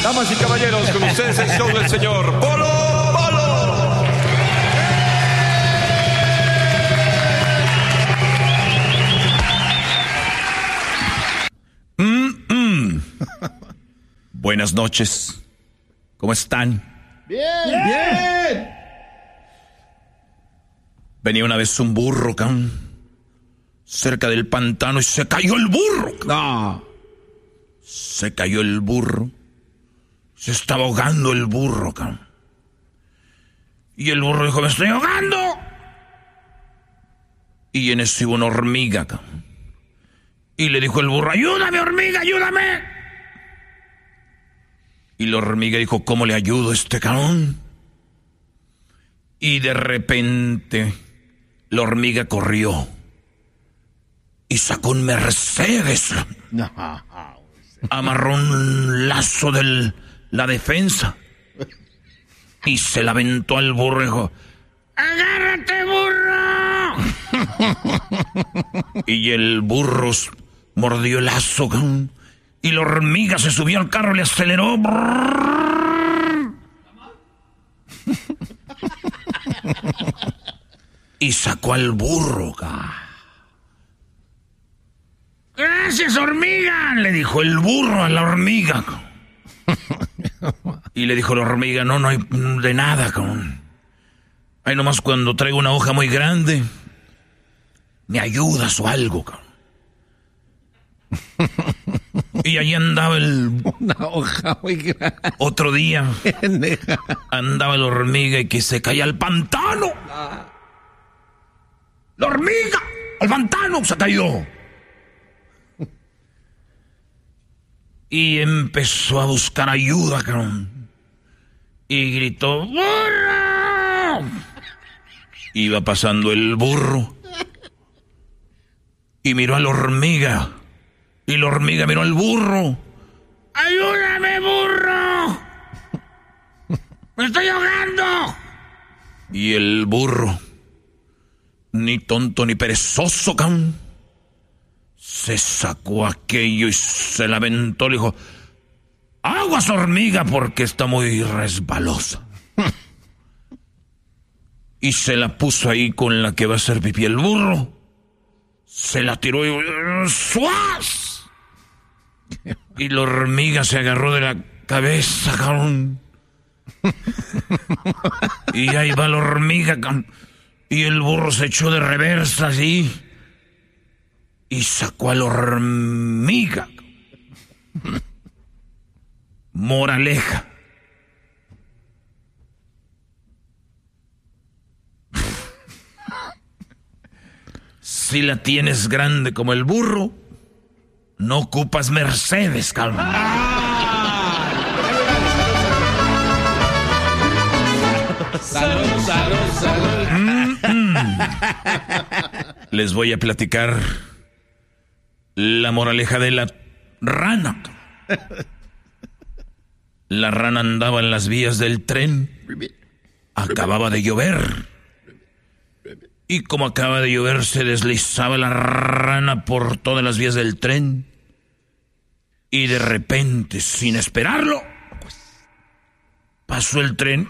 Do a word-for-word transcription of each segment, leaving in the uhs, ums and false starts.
Damas y caballeros, con ustedes el show del señor Polo Polo. Mm, mm. Buenas noches. ¿Cómo están? Bien, bien. Venía una vez un burro, cabrón, cerca del pantano y se cayó el burro. No. Se cayó el burro. Se estaba ahogando el burro, cabrón. Y el burro dijo, me estoy ahogando. Y en eso iba una hormiga, cabrón. Y le dijo el burro, ayúdame, hormiga, ayúdame. Y la hormiga dijo, ¿cómo le ayudo a este cabrón? Y de repente la hormiga corrió y sacó un Mercedes. No. Amarró un lazo de la defensa y se la aventó al burro y dijo, ¡agárrate, burro! Y el burro mordió el lazo, y la hormiga se subió al carro y le aceleró. Y sacó al burro. ¡Gracias, hormiga! Le dijo el burro a la hormiga. Y le dijo la hormiga, no, no hay de nada, cabrón. Ahí nomás cuando traigo una hoja muy grande, me ayudas o algo, cabrón. Y allí andaba el... Una hoja muy grande. Otro día andaba la hormiga y que se caía al pantano. La hormiga al pantano se cayó. Y empezó a buscar ayuda, cabrón. Y gritó, ¡burro! Iba pasando el burro. Y miró a la hormiga. Y la hormiga miró al burro. ¡Ayúdame, burro! ¡Me estoy ahogando! Y el burro, ni tonto ni perezoso, cabrón, se sacó aquello y se la aventó. Le dijo, aguas, hormiga, porque está muy resbalosa. Y se la puso ahí con la que va a hacer pipí el burro. Se la tiró y... ¡suaz! Y la hormiga se agarró de la cabeza, cabrón. Y ahí va la hormiga, cabrón. Y el burro se echó de reversa así. Y sacó a la hormiga. Moraleja. Si la tienes grande como el burro, no ocupas Mercedes, calma. Salud, salud, salud. Mm, mm. Les voy a platicar la moraleja de la rana. La rana andaba en las vías del tren. Acababa de llover. Y como acaba de llover, se deslizaba la rana por todas las vías del tren. Y de repente, sin esperarlo, pasó el tren.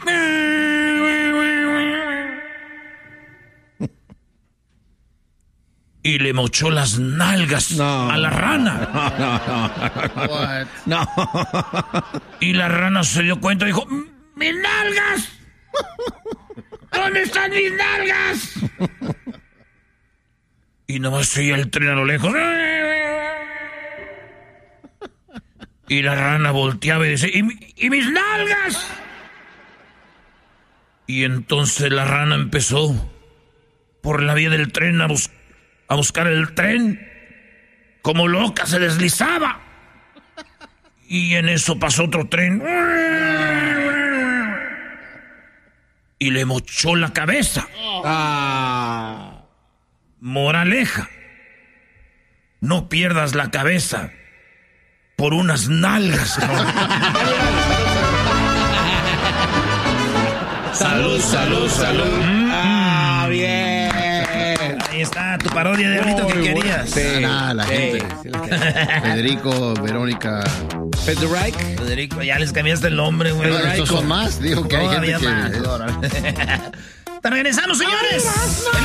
Y le mochó las nalgas no, a la rana. No, no, no. Y la rana se dio cuenta y dijo, ¡mis nalgas! ¿Dónde están mis nalgas? Y nomás se oía el tren a lo lejos. Y la rana volteaba y decía, ¿y, y mis nalgas? Y entonces la rana empezó por la vía del tren a, bus- a buscar el tren. Como loca se deslizaba. Y en eso pasó otro tren. Y le mochó la cabeza. Ah. Moraleja. No pierdas la cabeza por unas nalgas. Salud, salud, salud. Mm, Ah, bien. Ahí está tu parodia de ahorita que querías. Sí, Ah, la sí, gente. sí, la gente. Federico, Verónica, Federico. Federico, ya les cambiaste el nombre, güey. Bueno, estos son más, digo que hay Todavía gente que... más. Órale. Te regresamos, señores.